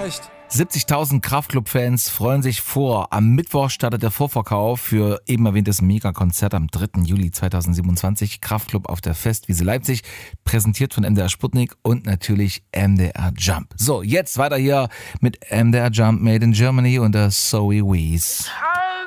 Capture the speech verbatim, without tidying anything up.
Echt? siebzigtausend Kraftklub-Fans freuen sich vor. Am Mittwoch startet der Vorverkauf für eben erwähntes Megakonzert am dritten Juli zweitausendsiebenundzwanzig. Kraftklub auf der Festwiese Leipzig, präsentiert von M D R Sputnik und natürlich M D R Jump. So, jetzt weiter hier mit M D R Jump Made in Germany und der Zoe Wees.